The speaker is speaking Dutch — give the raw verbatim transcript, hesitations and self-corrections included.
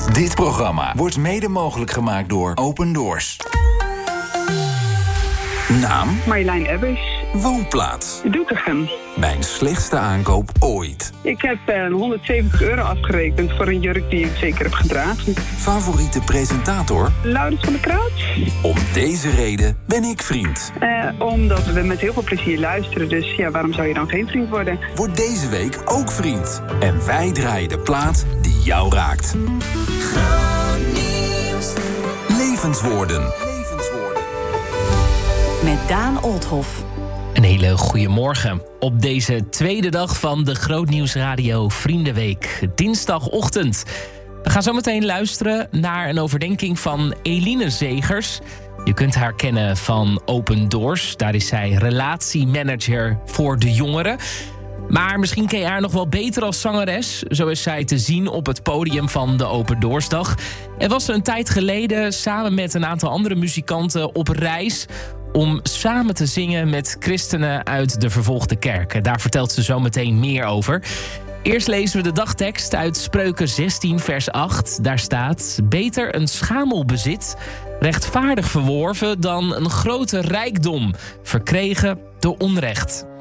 Dit programma wordt mede mogelijk gemaakt door Open Doors. Naam? Marjolein Ebbers. Woonplaats? Doetinchem. Mijn slechtste aankoop ooit. Ik heb uh, honderdzeventig euro afgerekend voor een jurk die ik zeker heb gedragen. Favoriete presentator? Laurens van der Kraat. Om deze reden ben ik vriend. Uh, omdat we met heel veel plezier luisteren, dus ja, waarom zou je dan geen vriend worden? Word deze week ook vriend. En wij draaien de plaat die jou raakt. Grootnieuws. Levenswoorden. Met Daan Olthoff. Een hele goede morgen. Op deze tweede dag van de Grootnieuwsradio Vriendenweek. Dinsdagochtend. We gaan zo meteen luisteren naar een overdenking van Eline Zegers. Je kunt haar kennen van Open Doors. Daar is zij relatiemanager voor de jongeren. Maar misschien ken je haar nog wel beter als zangeres. Zo is zij te zien op het podium van de Open Doorsdag. En was ze een tijd geleden samen met een aantal andere muzikanten op reis om samen te zingen met christenen uit de vervolgde kerken. Daar vertelt ze zo meteen meer over. Eerst lezen we de dagtekst uit Spreuken zestien vers acht. Daar staat: beter een schamel bezit, rechtvaardig verworven, dan een grote rijkdom, verkregen door onrecht.